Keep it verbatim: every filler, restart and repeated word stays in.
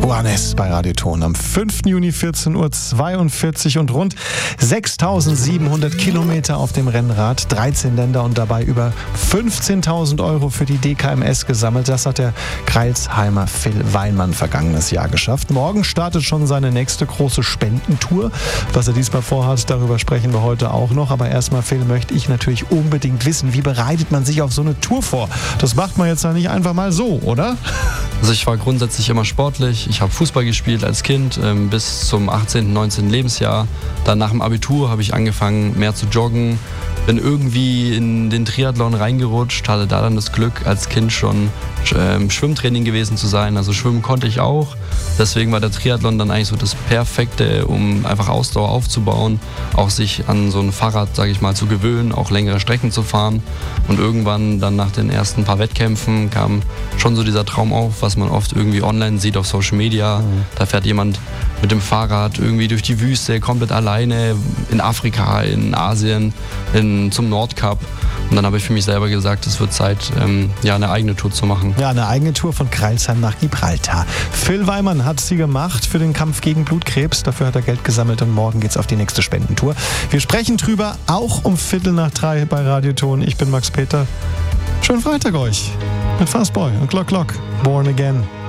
Juanes bei Radio Ton am fünften Juni vierzehn Uhr zweiundvierzig und rund sechstausendsiebenhundert Kilometer auf dem Rennrad, dreizehn Länder und dabei über fünfzehntausend Euro für die D K M S gesammelt. Das hat der Crailsheimer Phil Weinmann vergangenes Jahr geschafft. Morgen startet schon seine nächste große Spendentour. Was er diesmal vorhat, darüber sprechen wir heute auch noch. Aber erstmal, Phil, möchte ich natürlich unbedingt wissen, wie bereitet man sich auf so eine Tour vor? Das macht man jetzt ja nicht einfach mal so, oder? Also ich war grundsätzlich immer sportlich. Ich habe Fußball gespielt als Kind ähm, bis zum achtzehnten, neunzehnten Lebensjahr. Dann nach dem Abitur habe ich angefangen, mehr zu joggen. Bin irgendwie in den Triathlon reingerutscht, hatte da dann das Glück, als Kind schon ähm, Schwimmtraining gewesen zu sein. Also schwimmen konnte ich auch. Deswegen war der Triathlon dann eigentlich so das Perfekte, um einfach Ausdauer aufzubauen, auch sich an so ein Fahrrad, sage ich mal, zu gewöhnen, auch längere Strecken zu fahren. Und irgendwann dann nach den ersten paar Wettkämpfen kam schon so dieser Traum auf, was man oft irgendwie online sieht auf Social Media. Mhm. Da fährt jemand mit dem Fahrrad irgendwie durch die Wüste, komplett alleine, in Afrika, in Asien, in, zum Nordkap. Und dann habe ich für mich selber gesagt, es wird Zeit, ähm, ja, eine eigene Tour zu machen. Ja, eine eigene Tour von Crailsheim nach Gibraltar. Phil Weinmann hat sie gemacht für den Kampf gegen Blutkrebs. Dafür hat er Geld gesammelt und morgen geht's auf die nächste Spendentour. Wir sprechen drüber, auch um Viertel nach drei bei Radio Ton. Ich bin Max Peter. Schönen Freitag euch mit Fastboy und Glock Glock. Born Again.